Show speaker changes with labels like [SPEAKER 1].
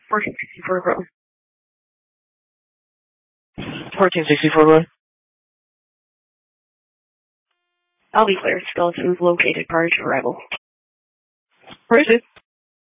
[SPEAKER 1] 1464 Road.
[SPEAKER 2] 1464 Road.
[SPEAKER 1] I'll be clear. Skeletons located prior to arrival.
[SPEAKER 2] Where is it?